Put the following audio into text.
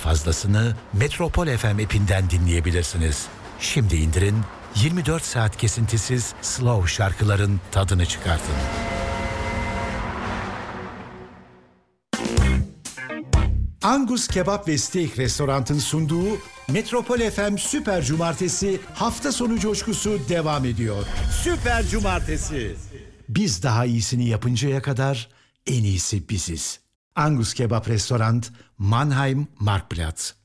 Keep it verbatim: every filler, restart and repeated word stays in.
fazlasını Metropol F M app'inden dinleyebilirsiniz. Şimdi indirin, yirmi dört saat kesintisiz slow şarkıların tadını çıkartın. Angus Kebap ve Steak Restorant'ın sunduğu Metropol F M Süper Cumartesi hafta sonu coşkusu devam ediyor. Süper Cumartesi. Biz daha iyisini yapıncaya kadar en iyisi biziz. Angus Kebap Restorant, Mannheim Marktplatz.